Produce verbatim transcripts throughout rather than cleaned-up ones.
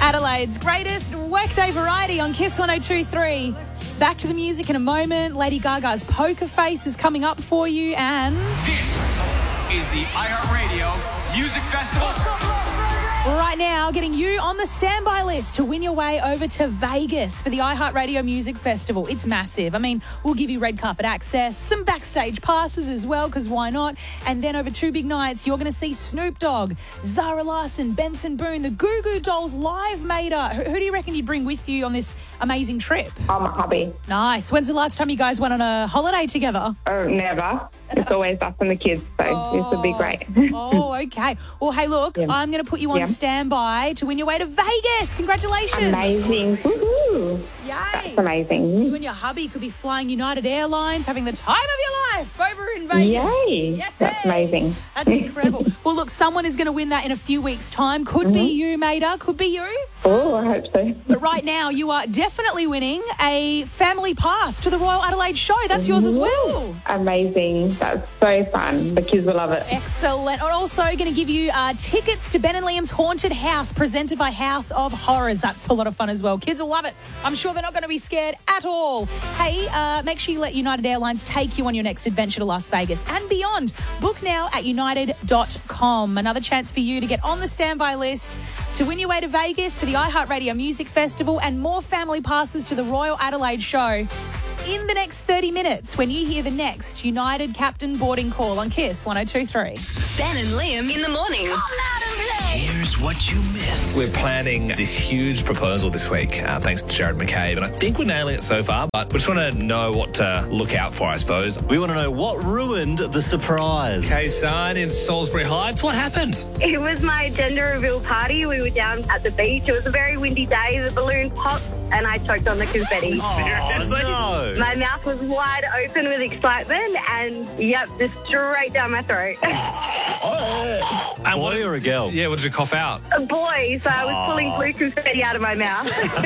Adelaide's greatest workday variety on Kiss one oh two point three. Back to the music in a moment. Lady Gaga's Poker Face is coming up for you, and this is the iHeartRadio Music Festival. right now, getting you on the standby list to win your way over to Vegas for the iHeartRadio Music Festival. It's massive. I mean, we'll give you red carpet access, some backstage passes as well, because why not? And then over two big nights, you're going to see Snoop Dogg, Zara Larsson, Benson Boone, the Goo Goo Dolls live, Mater. Who, who do you reckon you'd bring with you on this amazing trip? Oh, my hubby. Nice. When's the last time you guys went on a holiday together? Oh, never. It's always us and the kids, so oh. this would be great. Oh, okay. Well, hey, look, Yeah. I'm going to put you on Yeah. standby to win your way to Vegas. Congratulations. Amazing. Woohoo. Yay. That's amazing. You and your hubby could be flying United Airlines, having the time of your life over in Vegas. Yay. Yay. That's amazing. That's incredible. Well, look, someone is going to win that in a few weeks' time. Could Mm-hmm. be you, Maida. Could be you. Oh, I hope so. But right now, you are definitely winning a family pass to the Royal Adelaide show. That's yours as well. Amazing. That's so fun. The kids will love it. Excellent. We're also going to give you uh, tickets to Ben and Liam's Haunted House, presented by House of Horrors. That's a lot of fun as well. Kids will love it. I'm sure they're not going to be scared at all. Hey, uh, make sure you let United Airlines take you on your next adventure to Las Vegas and beyond. Book now at united dot com. Another chance for you to get on the standby list to win your way to Vegas for the iHeartRadio Music Festival and more family passes to the Royal Adelaide show in the next thirty minutes when you hear the next United Captain boarding call on Kiss one oh two point three. Ben and Liam in the morning. Here's what you missed. We're planning this huge proposal this week, uh, thanks to Jared McCabe, and I think we're nailing it so far, but we just want to know what to look out for, I suppose. We want to know what ruined the surprise. Okay, son, in Salisbury Heights, what happened? It was my gender reveal party. We were down at the beach. It was a very windy day. The balloon popped and I choked on the confetti. Seriously? Oh, no. My mouth was wide open with excitement and, yep, just straight down my throat. And Boy what, or a girl? yeah, what did you cough out? A boy, so I was pulling blue confetti out of my mouth.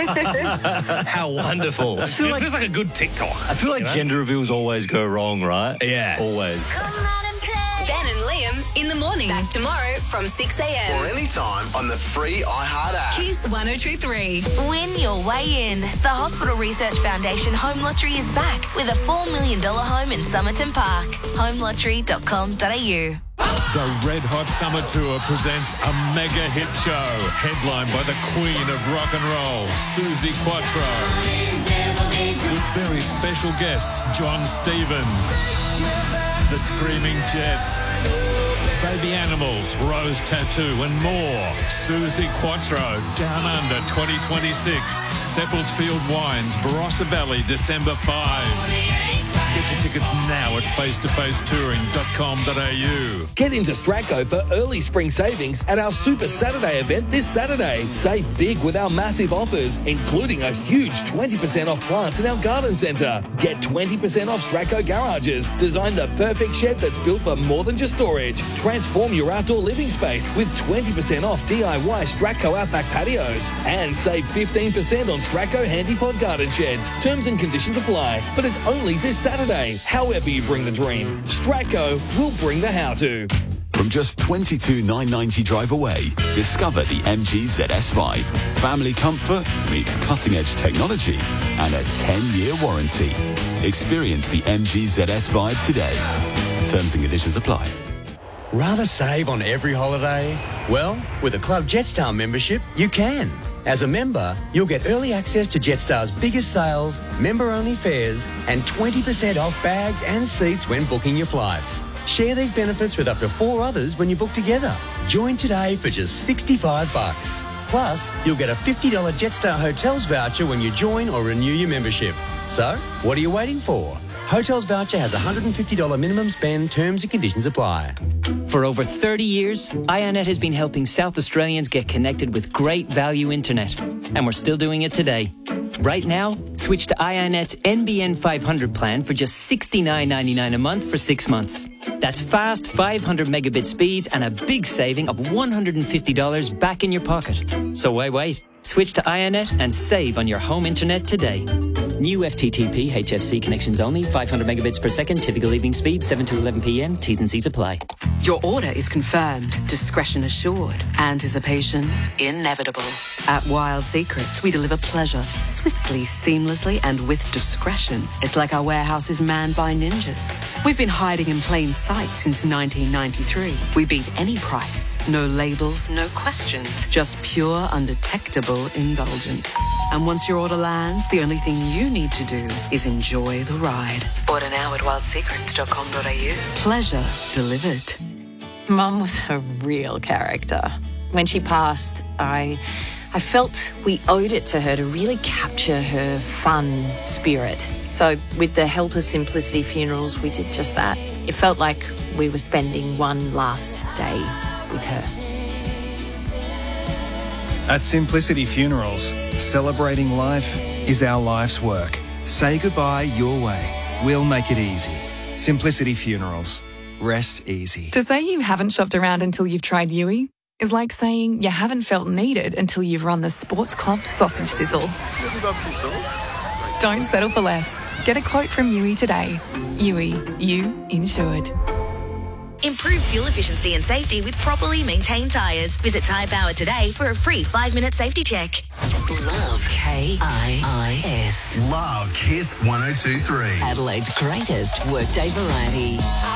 How wonderful. It feel like- feels like a good TikTok. I feel like You know? gender reveals always go wrong, right? Yeah. Always. Ben and Liam in the morning. Back tomorrow from six a.m. Or anytime on the free iHeart app. Kiss one oh two point three. Win your way in. The Hospital Research Foundation Home Lottery is back with a four million dollars home in Somerton Park. home lottery dot com dot a u. The Red Hot Summer Tour presents a mega hit show headlined by the queen of rock and roll, Suzi Quatro. With very special guests, John Stevens, The Screaming Jets, Baby Animals, Rose Tattoo and more. Suzi Quatro, Down Under twenty twenty-six. Seppeltsfield Wines, Barossa Valley, December fifth. Get your tickets now at face to face touring dot com dot a u. Get into Stratco for early spring savings at our Super Saturday event this Saturday. Save big with our massive offers, including a huge twenty percent off plants in our garden centre. Get twenty percent off Stratco garages. Design the perfect shed that's built for more than just storage. Transform your outdoor living space with twenty percent off D I Y Stratco Outback patios. And save fifteen percent on Stratco Handypod garden sheds. Terms and conditions apply, but it's only this Saturday. However you bring the dream, Stratco will bring the how-to. From just twenty-two thousand nine hundred ninety drive away, discover the M G Z S Vibe. Family comfort meets cutting-edge technology and a ten-year warranty. Experience the M G Z S Vibe today. Terms and conditions apply. Rather save on every holiday? Well, with a Club Jetstar membership, you can. As a member, you'll get early access to Jetstar's biggest sales, member-only fares, and twenty percent off bags and seats when booking your flights. Share these benefits with up to four others when you book together. Join today for just sixty-five bucks. Plus, you'll get a fifty dollars Jetstar Hotels voucher when you join or renew your membership. So, what are you waiting for? Hotels voucher has a one hundred fifty dollars minimum spend. Terms and conditions apply. For over thirty years, iiNet has been helping South Australians get connected with great value internet. And we're still doing it today. Right now, switch to iiNet's N B N five hundred plan for just sixty-nine ninety-nine a month for six months. That's fast five hundred megabit speeds and a big saving of one hundred fifty dollars back in your pocket. So why wait? Switch to iiNet and save on your home internet today. New F T T P H F C connections only, five hundred megabits per second, typical evening speed, seven to eleven p.m. T's and C's apply. Your order is confirmed, discretion assured, anticipation inevitable. At Wild Secrets, we deliver pleasure swiftly, seamlessly, and with discretion. It's like our warehouse is manned by ninjas. We've been hiding in plain sight since nineteen ninety-three. We beat any price. No labels, no questions. Just pure, undetectable indulgence. And once your order lands, the only thing you need to do is enjoy the ride. Order now at wild secrets dot com dot a u. Pleasure delivered. Mum was a real character. When she passed, I I felt we owed it to her to really capture her fun spirit. So with the help of Simplicity Funerals, we did just that. It felt like we were spending one last day with her. At Simplicity Funerals, celebrating life is our life's work. Say goodbye your way. We'll make it easy. Simplicity Funerals. Rest easy. To say you haven't shopped around until you've tried Yui is like saying you haven't felt needed until you've run the Sports Club sausage sizzle. Don't settle for less. Get a quote from Yui today. Yui, you insured. Improve fuel efficiency and safety with properly maintained tyres. Visit Tyre Power today for a free five-minute safety check. Love K I I S. Love Kiss one oh two three. Adelaide's greatest workday variety.